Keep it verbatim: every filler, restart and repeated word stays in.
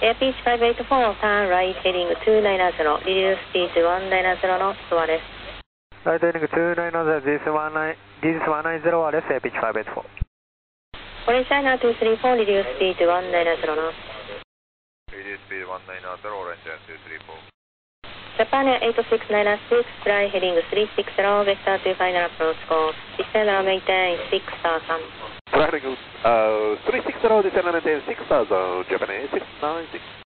Air Peach five eight four, turn right heading two nine zero, reduce speed one nine zero のドアです。 Right heading two nine zero, this is one nine zero はです、Air Peach five eight four。 Orange China two three four, reduce speed one nine zero の。 Reduce speed one nine zero, Orange China two three four。 Japan Air eight six nine six, fly heading three six zero, vector to final approach score, descend and maintain six star three。 Flying uh, three six zero, descend and maintain six star zone, Japan Air six nine six。